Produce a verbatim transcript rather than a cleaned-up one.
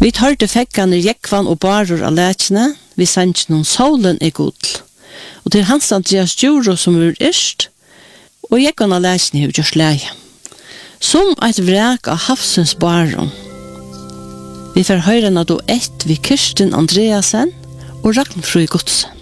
Vi tar til fekkene jekvan og barer av lækene, vi sender noen solen er god. Og til Hans Andreas Djuro som er yrst, og jekvan av lækene har gjort leie. Som et vrek av havsens baron. Vi får høre når du ett ved Kirsten Andreasen og Ragnfrøy Godsen.